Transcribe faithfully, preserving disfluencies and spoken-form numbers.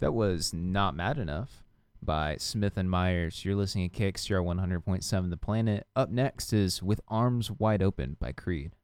That was Not Mad Enough by Smith and Myers. You're listening to K X C R one hundred point seven The Planet. Up next is With Arms Wide Open by Creed.